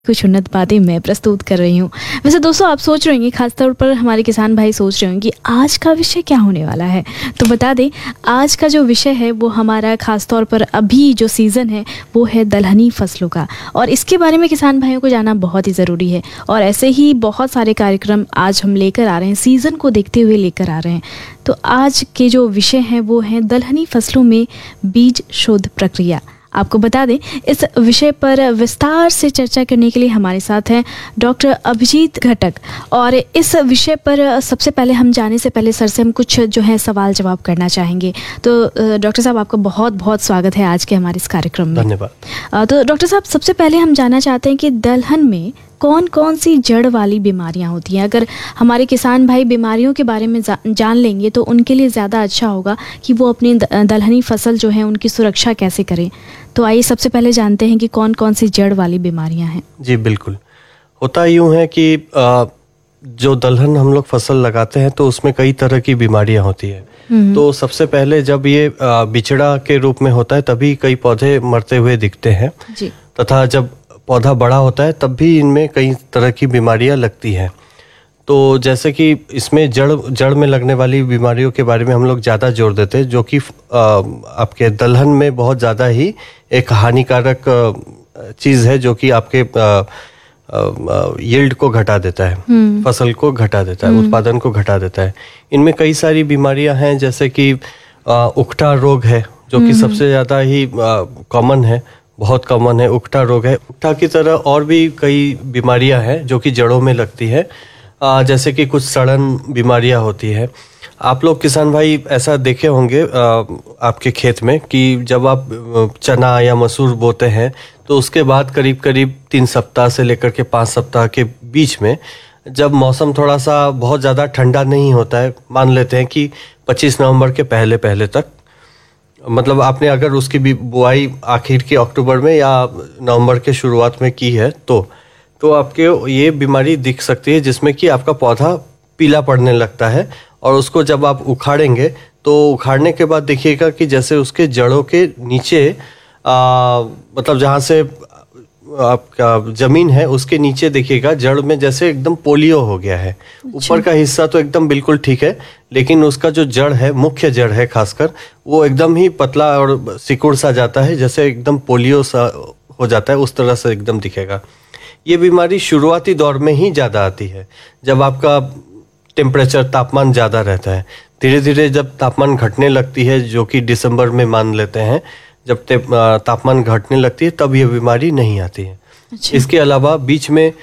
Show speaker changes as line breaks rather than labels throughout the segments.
कुछ उन्नत बातें मैं प्रस्तुत कर रही हूँ। वैसे दोस्तों आप सोच रहे होंगे, खासतौर पर हमारे किसान भाई सोच रहे होंगे कि आज का विषय क्या होने वाला है। तो बता दें, आज का जो विषय है वो हमारा खासतौर पर अभी जो सीज़न है वो है दलहनी फसलों का, और इसके बारे में किसान भाइयों को जानना बहुत ही ज़रूरी है। और ऐसे ही बहुत सारे कार्यक्रम आज हम लेकर आ रहे हैं, सीज़न को देखते हुए लेकर आ रहे हैं। तो आज के जो विषय हैं वो हैं दलहनी फसलों में बीज शोध प्रक्रिया। आपको बता दें, इस विषय पर विस्तार से चर्चा करने के लिए हमारे साथ हैं डॉक्टर अभिजीत घटक। और इस विषय पर सबसे पहले हम जाने से पहले सर से हम कुछ जो है सवाल जवाब करना चाहेंगे। तो डॉक्टर साहब, आपका बहुत बहुत स्वागत है आज के हमारे इस कार्यक्रम में।
धन्यवाद।
तो डॉक्टर साहब, सबसे पहले हम जानना चाहते हैं कि दलहन में कौन कौन सी जड़ वाली बीमारियां होती हैं। अगर हमारे किसान भाई बीमारियों के बारे में जान लेंगे तो उनके लिए ज़्यादा अच्छा होगा कि वो अपनी दलहनी फसल जो है उनकी सुरक्षा कैसे करें। तो आइए सबसे पहले जानते हैं कि कौन कौन सी जड़ वाली बीमारियां हैं।
जी बिल्कुल, होता यूँ है कि जो दलहन हम लोग फसल लगाते हैं तो उसमें कई तरह की बीमारियां होती है। तो सबसे पहले जब ये बिचड़ा के रूप में होता है तभी कई पौधे मरते हुए दिखते हैं जी। तथा जब पौधा बड़ा होता है तब भी इनमें कई तरह की बीमारियां लगती हैं। तो जैसे कि इसमें जड़ में लगने वाली बीमारियों के बारे में हम लोग ज़्यादा जोर देते हैं, जो कि आपके दलहन में बहुत ज़्यादा ही एक हानिकारक चीज़ है, जो कि आपके यील्ड को घटा देता है, फसल को घटा देता है, उत्पादन को घटा देता है। इनमें कई सारी बीमारियां हैं, जैसे कि उकठा रोग है, जो कि सबसे ज़्यादा ही कॉमन है, बहुत कॉमन है। उकठा रोग है। उकठा की तरह और भी कई बीमारियां हैं जो कि जड़ों में लगती है, जैसे कि कुछ सड़न बीमारियां होती है। आप लोग किसान भाई ऐसा देखे होंगे आपके खेत में कि जब आप चना या मसूर बोते हैं तो उसके बाद करीब करीब 3 सप्ताह से लेकर के 5 सप्ताह के बीच में जब मौसम थोड़ा सा बहुत ज़्यादा ठंडा नहीं होता है, मान लेते हैं कि 25 नवंबर के पहले पहले तक, मतलब आपने अगर उसकी बुआई आखिर के अक्टूबर में या नवंबर के शुरुआत में की है तो आपके ये बीमारी दिख सकती है, जिसमें कि आपका पौधा पीला पड़ने लगता है। और उसको जब आप उखाड़ेंगे तो उखाड़ने के बाद देखिएगा कि जैसे उसके जड़ों के नीचे मतलब जहाँ से आपका जमीन है उसके नीचे देखिएगा जड़ में जैसे एकदम पोलियो हो गया है। ऊपर का हिस्सा तो एकदम बिल्कुल ठीक है, लेकिन उसका जो जड़ है, मुख्य जड़ है खासकर, वो एकदम ही पतला और सिकुड़ सा जाता है, जैसे एकदम पोलियो सा हो जाता है, उस तरह से एकदम दिखेगा। ये बीमारी शुरुआती दौर में ही ज़्यादा आती है, जब आपका टेम्परेचर, तापमान ज़्यादा रहता है। धीरे धीरे जब तापमान घटने लगती है, जो कि दिसंबर में मान लेते हैं, जब तापमान घटने लगती है तब ये बीमारी नहीं आती है। अच्छा। इसके अलावा बीच में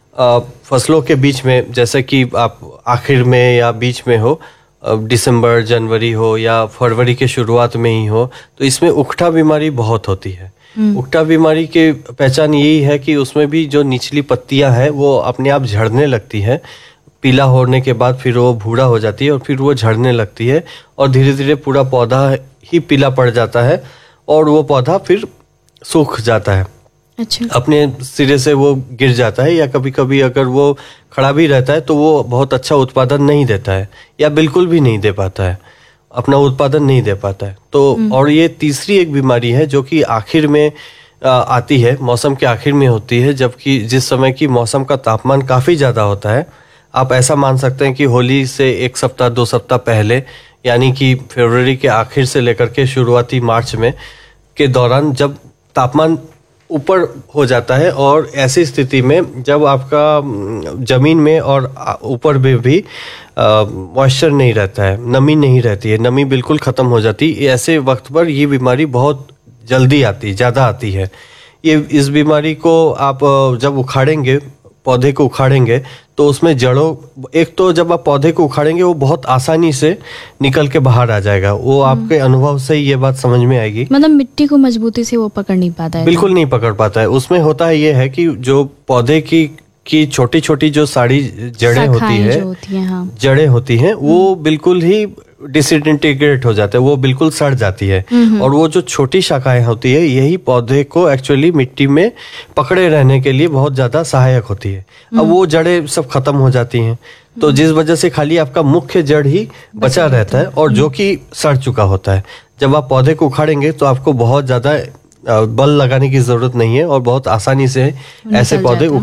फसलों के बीच में, जैसे कि आप आखिर में या बीच में हो, दिसंबर जनवरी हो या फरवरी के शुरुआत में ही हो, तो इसमें उकठा बीमारी बहुत होती है। उकठा बीमारी की पहचान यही है कि उसमें भी जो निचली पत्तियां हैं वो अपने आप झड़ने लगती है। पीला होने के बाद फिर वो भूरा हो जाती है और फिर वो झड़ने लगती है और धीरे धीरे पूरा पौधा ही पीला पड़ जाता है और वो पौधा फिर सूख जाता है। अच्छा। अपने सिरे से वो गिर जाता है, या कभी कभी अगर वो खड़ा भी रहता है तो वो बहुत अच्छा उत्पादन नहीं देता है या बिल्कुल भी नहीं दे पाता है, अपना उत्पादन नहीं दे पाता है। तो और ये तीसरी एक बीमारी है जो कि आखिर में आती है, मौसम के आखिर में होती है, जबकि जिस समय की मौसम का तापमान काफ़ी ज़्यादा होता है। आप ऐसा मान सकते हैं कि होली से 1 सप्ताह 2 सप्ताह पहले, यानी कि फरवरी के आखिर से लेकर के शुरुआती मार्च में के दौरान जब तापमान ऊपर हो जाता है, और ऐसी स्थिति में जब आपका ज़मीन में और ऊपर में भी मॉइस्चर नहीं रहता है, नमी नहीं रहती है, नमी बिल्कुल ख़त्म हो जाती है, ऐसे वक्त पर ये बीमारी बहुत जल्दी आती, ज़्यादा आती है। इस बीमारी को आप जब उखाड़ेंगे, पौधे को उखाड़ेंगे, तो उसमें जड़ों, एक तो जब आप पौधे को उखाड़ेंगे वो बहुत आसानी से निकल के बाहर आ जाएगा, वो आपके अनुभव से ही ये बात समझ में आएगी।
मतलब मिट्टी को मजबूती से वो पकड़ नहीं पाता है,
बिल्कुल नहीं पकड़ पाता है। उसमें होता है ये है कि जो पौधे की छोटी छोटी जो सारी जड़ें होती है, हाँ, जड़ें होती हैं, वो बिल्कुल ही डिसइंटीग्रेट हो जाते हैं, वो बिल्कुल सड़ जाती है। और वो जो छोटी शाखाएं होती है, यही पौधे को एक्चुअली मिट्टी में पकड़े रहने के लिए बहुत ज्यादा सहायक होती है। अब वो जड़ें सब खत्म हो जाती हैं, तो जिस वजह से खाली आपका मुख्य जड़ ही बचा रहता है, और जो कि सड़ चुका होता है। जब आप पौधे को उखाड़ेंगे तो आपको बहुत ज्यादा बल लगाने की जरूरत नहीं है और बहुत आसानी से ऐसे पौधे